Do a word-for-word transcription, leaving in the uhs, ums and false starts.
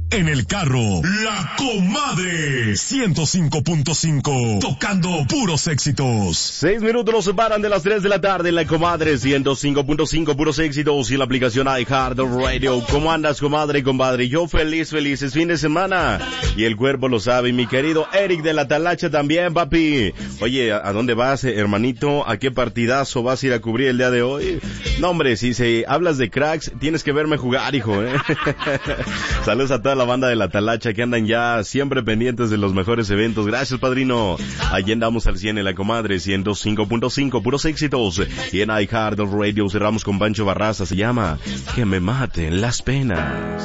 En el carro, La Comadre, ciento cinco punto cinco, tocando puros éxitos. Seis minutos nos separan de las tres de la tarde en La Comadre, ciento cinco punto cinco, puros éxitos, y la aplicación iHeartRadio. ¿Cómo andas, comadre y compadre? Yo feliz, feliz, es fin de semana, y el cuerpo lo sabe, y mi querido Eric de la Talacha también, papi. Oye, ¿a dónde vas, hermanito? ¿A qué partidazo vas a ir a cubrir el día de hoy? No, hombre, si se hablas de cracks, tienes que verme jugar, hijo, ¿eh? Saludos a toda la banda de la Talacha que andan ya siempre pendientes de los mejores eventos. Gracias, padrino. Allí andamos al cien en La Comadre, ciento cinco punto cinco, puros éxitos. Y en iHeartRadio cerramos con Pancho Barraza, se llama Que me maten las penas.